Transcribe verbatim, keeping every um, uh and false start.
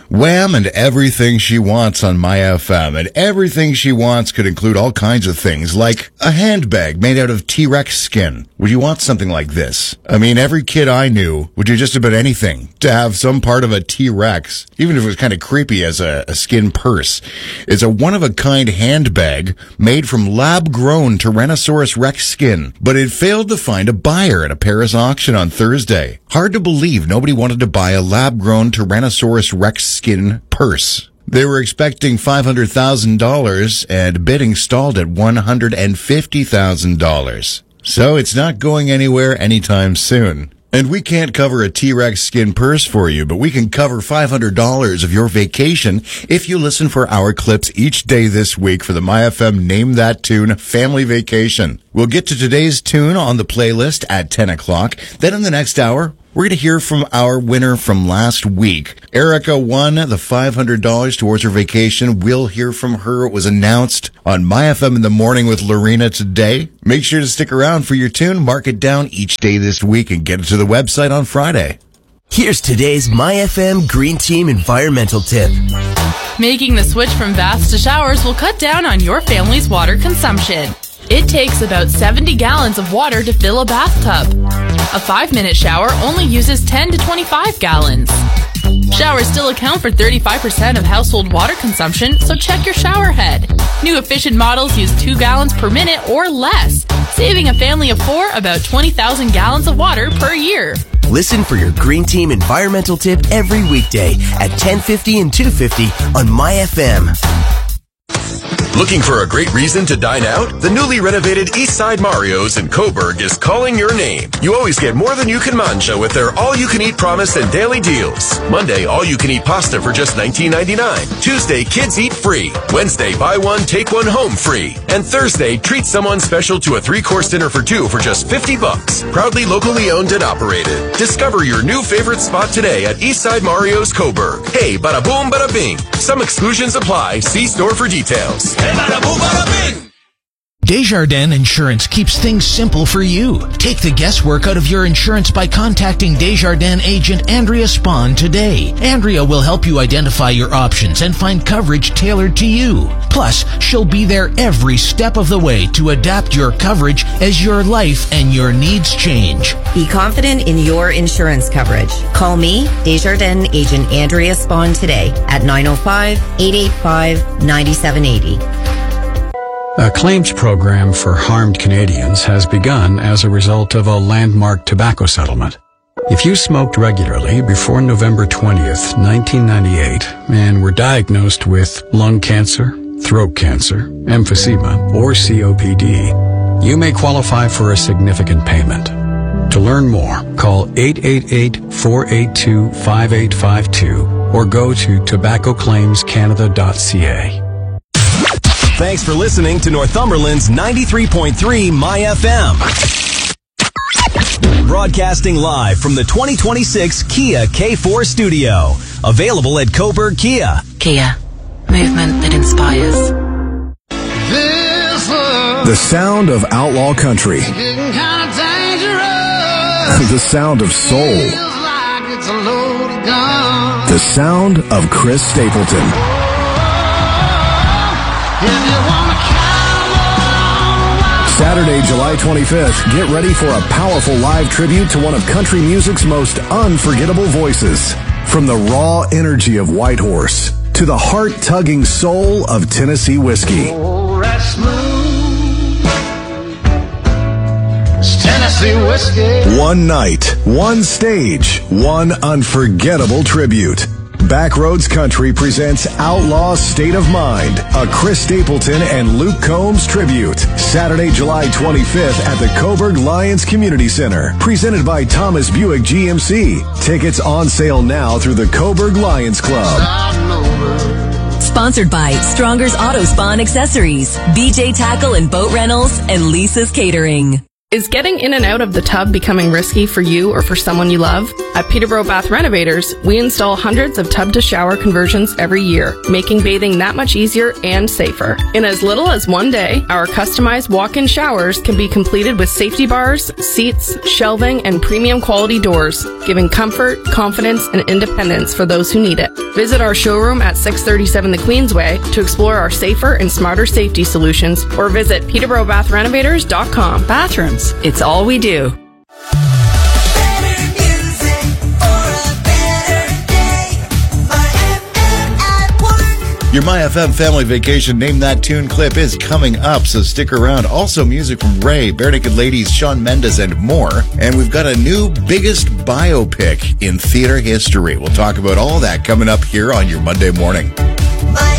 Wham and Everything She Wants on My F M. And Everything She Wants could include all kinds of things, like a handbag made out of T-Rex skin. Would you want something like this? I mean, every kid I knew would do just about anything to have some part of a T-Rex, even if it was kind of creepy as a, a skin purse. It's a one-of-a-kind handbag made from lab-grown Tyrannosaurus Rex skin, but it failed to find a buyer at a Paris auction on Thursday. Hard to believe nobody wanted to buy a lab-grown Tyrannosaurus Rex skin purse. They were expecting five hundred thousand dollars, and bidding stalled at one hundred fifty thousand dollars. So it's not going anywhere anytime soon. And we can't cover a T-Rex skin purse for you, but we can cover five hundred dollars of your vacation if you listen for our clips each day this week for the My F M Name That Tune Family Vacation. We'll get to today's tune on the playlist at ten o'clock. Then in the next hour, we're going to hear from our winner from last week. Erica won the five hundred dollars towards her vacation. We'll hear from her. It was announced on My F M in the Morning with Lorena today. Make sure to stick around for your tune. Mark it down each day this week and get it to the website on Friday. Here's today's My F M Green Team environmental tip. Making the switch from baths to showers will cut down on your family's water consumption. It takes about seventy gallons of water to fill a bathtub. A five-minute shower only uses ten to twenty-five gallons. Showers still account for thirty-five percent of household water consumption, so check your shower head. New efficient models use two gallons per minute or less, saving a family of four about twenty thousand gallons of water per year. Listen for your Green Team environmental tip every weekday at ten fifty and two fifty on My F M. Looking for a great reason to dine out? The newly renovated Eastside Mario's in Coburg is calling your name. You always get more than you can mangia with their all-you-can-eat promise and daily deals. Monday, all-you-can-eat pasta for just nineteen ninety-nine. Tuesday, kids eat free. Wednesday, buy one, take one home free. And Thursday, treat someone special to a three-course dinner for two for just fifty bucks. Proudly locally owned and operated. Discover your new favorite spot today at Eastside Mario's Coburg. Hey, bada boom, bada bing. Some exclusions apply. See store for details. Hey, bada boom, bada bing. Desjardins Insurance keeps things simple for you. Take the guesswork out of your insurance by contacting Desjardins agent Andrea Spahn today. Andrea will help you identify your options and find coverage tailored to you. Plus, she'll be there every step of the way to adapt your coverage as your life and your needs change. Be confident in your insurance coverage. Call me, Desjardins agent Andrea Spahn today at nine oh five, eight eight five, nine seven eight oh. A claims program for harmed Canadians has begun as a result of a landmark tobacco settlement. If you smoked regularly before November twentieth, nineteen ninety-eight, and were diagnosed with lung cancer, throat cancer, emphysema, or C O P D, you may qualify for a significant payment. To learn more, call eight eight eight, four eight two, five eight five two or go to tobacco claims canada dot c a. Thanks for listening to Northumberland's ninety-three point three My F M. Broadcasting live from the twenty twenty-six Kia K four studio. Available at Coburg Kia. Kia. Movement that inspires. The sound of outlaw country. The sound of soul. The sound of Chris Stapleton. Saturday, July twenty-fifth, get ready for a powerful live tribute to one of country music's most unforgettable voices. From the raw energy of Whitehorse to the heart-tugging soul of Tennessee whiskey. Oh, that's smooth. It's Tennessee whiskey. One night, one stage, one unforgettable tribute. Backroads Country presents Outlaw State of Mind, a Chris Stapleton and Luke Combs tribute. Saturday, July twenty-fifth at the Coburg Lions Community Center. Presented by Thomas Buick G M C. Tickets on sale now through the Coburg Lions Club. Sponsored by Stronger's Auto Spa and Accessories, B J Tackle and Boat Rentals, and Lisa's Catering. Is getting in and out of the tub becoming risky for you or for someone you love? At Peterborough Bath Renovators, we install hundreds of tub-to-shower conversions every year, making bathing that much easier and safer. In as little as one day, our customized walk-in showers can be completed with safety bars, seats, shelving, and premium quality doors, giving comfort, confidence, and independence for those who need it. Visit our showroom at six thirty-seven The Queensway to explore our safer and smarter safety solutions, or visit peterborough bath renovators dot com. Bathrooms. It's all we do. Your My F M family vacation Name That Tune clip is coming up, so stick around. Also music from Ray, Bare Naked Ladies, Shawn Mendes, and more. And we've got a new biggest biopic in theater history. We'll talk about all that coming up here on your Monday morning. My